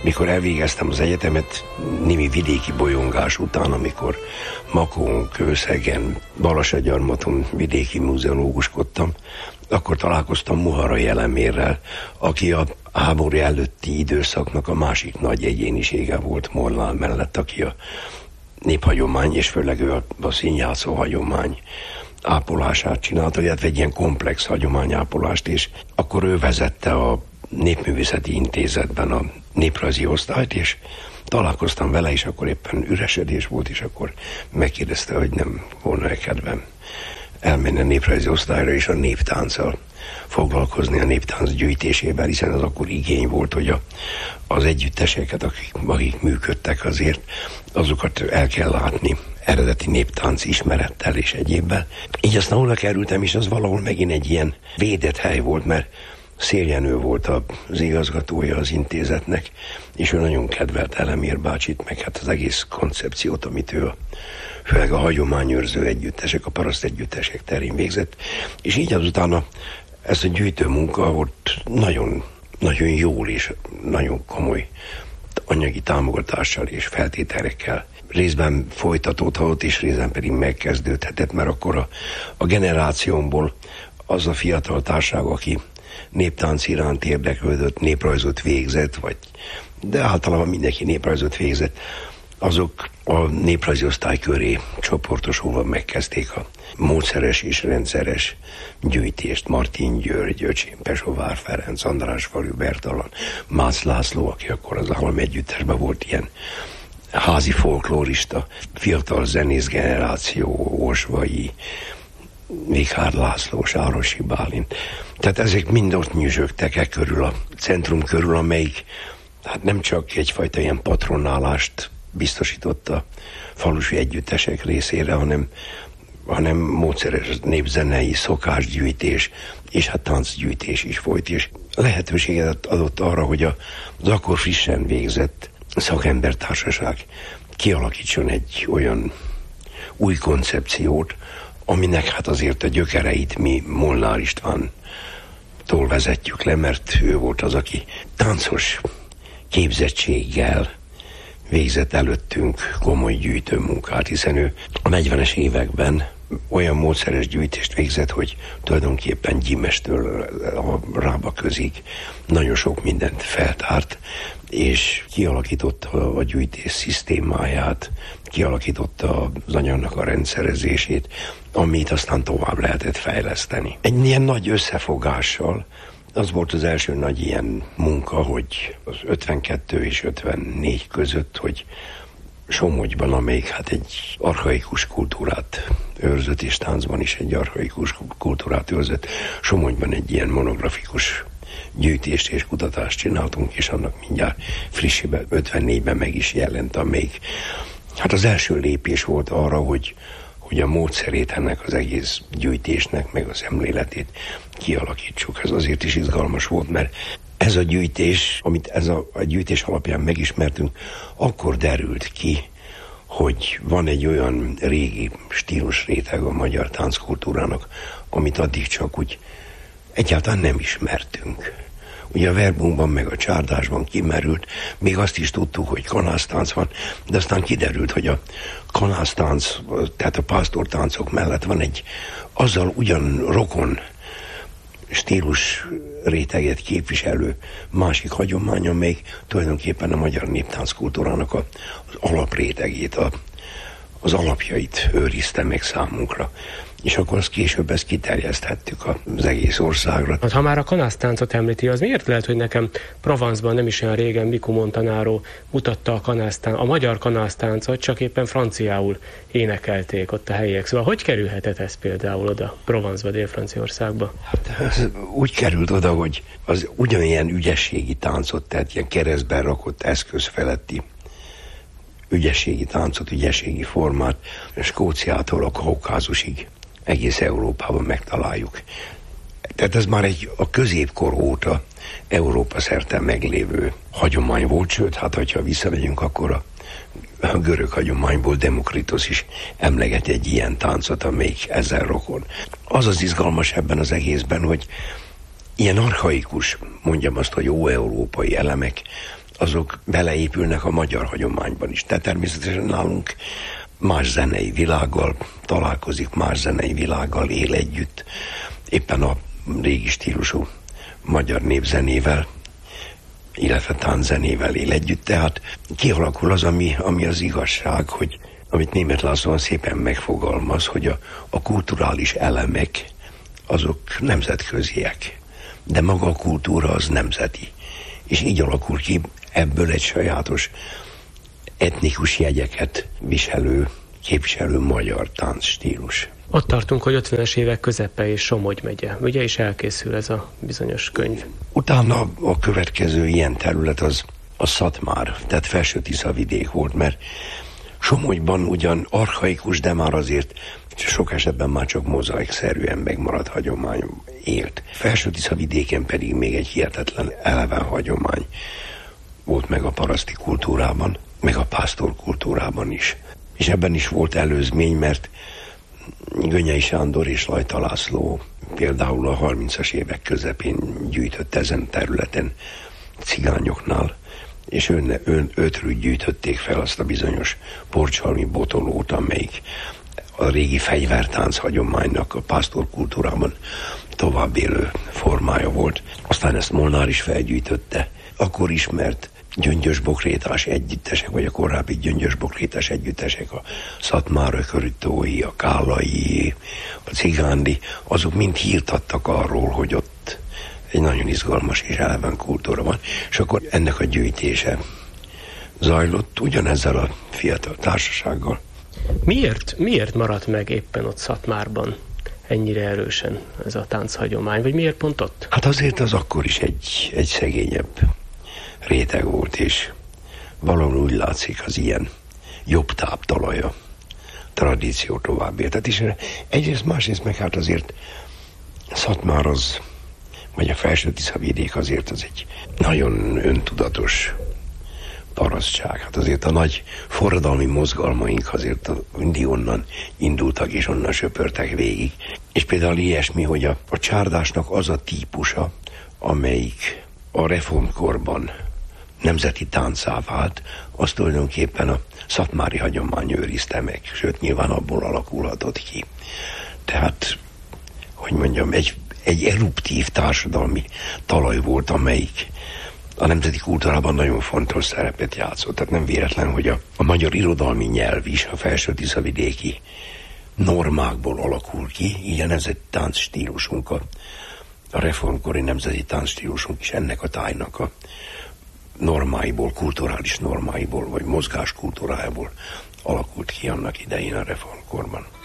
Mikor elvégeztem az egyetemet, némi vidéki bolyongás után, amikor Makón, Kőszegen, Balassagyarmaton vidéki muzeológuskodtam, akkor találkoztam Muharai Elemérrel, aki a háború előtti időszaknak a másik nagy egyénisége volt Molnár mellett, aki a néphagyomány, és főleg ő a színjátszó hagyomány ápolását csinálta, illetve egy ilyen komplex hagyományápolást, és akkor ő vezette a Népművészeti Intézetben a néprajzi osztályt, és találkoztam vele, és akkor éppen üresedés volt, és akkor megkérdezte, hogy nem volna-e kedvem elmenni a néprajzi osztályra, és a néptánccal foglalkozni, a néptánc gyűjtésével, hiszen az akkor igény volt, hogy az együtteseket, akik működtek azért, azokat el kell látni eredeti néptánc ismerettel és egyébben. Így aztán oda kerültem, és az valahol megint egy ilyen védett hely volt, mert Széljenő volt az igazgatója az intézetnek, és ő nagyon kedvelt Elemér bácsit, meg hát az egész koncepciót, amit ő főleg a hagyományőrző együttesek, a paraszt együttesek terén végzett, és így azután ez a gyűjtő munka volt nagyon, nagyon jól és nagyon komoly anyagi támogatással és feltételekkel részben folytatódhatott, és részben pedig megkezdődhetett, mert akkor a generációmból az a fiatal társaság, aki néptánc iránt érdeklődött, néprajzot végzett, de általában mindenki néprajzot végzett, azok a néprajzi osztály köré csoportosulva megkezdték a módszeres és rendszeres gyűjtést. Martin György, Öcsém Pesovár Ferenc, Andrásfalu Bertalan, Mász László, aki akkor az Állam Együttesben volt ilyen házi folklórista, fiatal zenész generáció, Osvai, Vikhár László, Sárosi Bálint. Tehát ezek mind ott nyüzsögtek körül, a centrum körül, amelyik hát nem csak egyfajta ilyen patronálást biztosította a falusi együttesek részére, hanem módszeres népzenei szokásgyűjtés, és hát táncgyűjtés is folyt, és lehetőséget adott arra, hogy az akkor frissen végzett szakembertársaság kialakítson egy olyan új koncepciót, aminek hát azért a gyökereit mi Molnár Istvántól vezetjük le, mert ő volt az, aki táncos képzettséggel végzett előttünk komoly gyűjtőmunkát, hiszen ő a 40-es években olyan módszeres gyűjtést végzett, hogy tulajdonképpen Gyimestől a Rába közig nagyon sok mindent feltárt, és kialakította a gyűjtés szisztémáját, kialakította az anyagnak a rendszerezését, amit aztán tovább lehetett fejleszteni. Egy ilyen nagy összefogással, az volt az első nagy ilyen munka, hogy az 52 és 54 között, hogy Somogyban, amelyik hát egy archaikus kultúrát őrzött, és táncban is egy archaikus kultúrát őrzött, Somogyban egy ilyen monografikus gyűjtést és kutatást csináltunk, és annak mindjárt frissében, 54-ben meg is jelent, amelyik hát az első lépés volt arra, hogy a módszerét ennek az egész gyűjtésnek, meg a szemléletét kialakítsuk. Ez azért is izgalmas volt, mert ez a gyűjtés, amit ez a gyűjtés alapján megismertünk, akkor derült ki, hogy van egy olyan régi stílusréteg a magyar tánckultúrának, amit addig csak úgy egyáltalán nem ismertünk. Ugye a verbunkban meg a csárdásban kimerült, még azt is tudtuk, hogy kanásztánc van, de aztán kiderült, hogy a kanásztánc, tehát a pásztortáncok mellett van egy azzal ugyan rokon stílus réteget képviselő másik hagyomány, amelyik tulajdonképpen a magyar néptánckultúrának az alaprétegét, az alapjait őrizte meg számunkra. És akkor azt később ezt kiterjeszthettük az egész országra. Ha már a kanásztáncot említi, az miért lehet, hogy nekem Provenceban nem is olyan régen Miku Montanaro mutatta a magyar kanásztáncot, csak éppen franciául énekelték ott a helyiek. Szóval hogy kerülhetett ez például oda Provenceba, Dél-Franciaországba? Hát ez úgy került oda, hogy az ugyanilyen ügyességi táncot, tehát ilyen keresztben rakott eszköz feletti ügyességi táncot, ügyességi formát Skóciától a Kaukázusig egész Európában megtaláljuk. Tehát ez már a középkor óta Európa szerte meglévő hagyomány volt, sőt, hát hogyha visszamegyünk, akkor a görög hagyományból Demokritos is emleget egy ilyen táncot, amelyik ezzel rokon. Az az izgalmas ebben az egészben, hogy ilyen archaikus, mondjam azt, hogy óeurópai elemek azok beleépülnek a magyar hagyományban is. Tehát természetesen nálunk más zenei világgal találkozik, más zenei világgal él együtt, éppen a régi stílusú magyar népzenével, illetve tánczenével él együtt. Tehát kialakul az, ami az igazság, hogy amit Németh László szépen megfogalmaz, hogy a kulturális elemek azok nemzetköziek, de maga a kultúra az nemzeti. És így alakul ki ebből egy sajátos etnikus jegyeket képviselő magyar táncstílus. Ott tartunk, hogy 50-es évek közepe és Somogy megye. Ugye is elkészül ez a bizonyos könyv. Utána a következő ilyen terület az a Szatmár, tehát Felső-Tisza vidék volt, mert Somogyban ugyan archaikus, de már azért sok esetben már csak mozaikszerűen megmaradt hagyomány élt. Felső-Tisza vidéken pedig még egy hihetetlen eleven hagyomány volt meg a paraszti kultúrában, meg a pásztor kultúrában is. És ebben is volt előzmény, mert Gönyei Sándor és Lajta László például a 30-as évek közepén gyűjtött ezen területen cigányoknál, és őtről gyűjtötték fel azt a bizonyos porcsalmi botolót, amelyik a régi fegyvertánc hagyománynak a pásztorkultúrában tovább élő formája volt. Aztán ezt Molnár is felgyűjtötte. Akkor ismert gyöngyösbokrétás együttesek, vagy a korábbi gyöngyösbokrétás együttesek, a Szatmár-ökörütói, a Kálai, a Cigándi, azok mind hírt adtak arról, hogy ott egy nagyon izgalmas és eleven kultúra van, és akkor ennek a gyűjtése zajlott ugyanezzel a fiatal társasággal. Miért maradt meg éppen ott Szatmárban ennyire erősen ez a tánchagyomány, vagy miért pont ott? Hát azért az akkor is egy szegényebb réteg volt, és valahol úgy látszik az ilyen jobb táptalaja tradíció tovább értet. És egyrészt, másrészt meg hát azért Szatmár az, vagy a Felső-Tisza vidék azért az egy nagyon öntudatos parasztság. Hát azért a nagy forradalmi mozgalmaink azért mindig onnan indultak és onnan söpörtek végig. És például ilyesmi, hogy a csárdásnak az a típusa, amelyik a reformkorban nemzeti táncá vált, az tulajdonképpen a szatmári hagyomány őrizte meg, sőt nyilván abból alakulhatott ki. Tehát, hogy mondjam, egy eruptív társadalmi talaj volt, amelyik a nemzeti kultúrában nagyon fontos szerepet játszott. Tehát nem véletlen, hogy a magyar irodalmi nyelv is a Felső-Tisza-vidéki normákból alakul ki, így a nemzeti táncstílusunk, a reformkori nemzeti táncstílusunk is ennek a tájnak a normáiból, kulturális normáiból, vagy mozgás kultúrájából alakult ki annak idején a reformkorban.